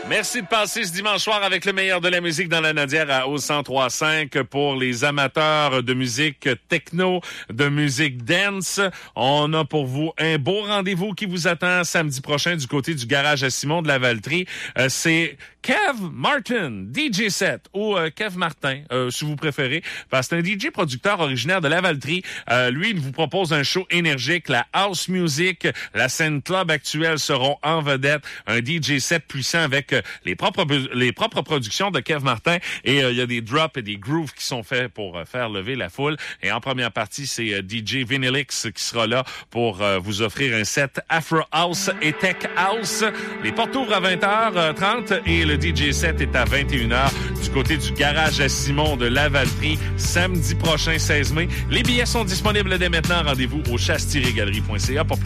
Merci de passer ce dimanche soir avec le meilleur de la musique dans la Nadière au 103.5 pour les amateurs de musique techno, de musique dance. On a pour vous un beau rendez-vous qui vous attend samedi prochain du côté du garage à Simon de la Valtrie. C'est Kev Martin, DJ set, ou Kev Martin, si vous préférez, parce que c'est un DJ producteur originaire de la Valtrie. Lui, il vous propose un show énergique, la house music, la scène club actuelle seront en vedette, un DJ set puissant avec les propres productions de Kev Martin, et il y a des drops et des grooves qui sont faits pour faire lever la foule. Et en première partie, c'est DJ Vinylix qui sera là pour vous offrir un set Afro House et Tech House. Les portes ouvrent à 20h30 et le DJ set est à 21h du côté du garage à Simon de la Valtrie, samedi prochain 16 mai. Les billets sont disponibles dès maintenant. Rendez-vous au chasse-galerie.ca pour plus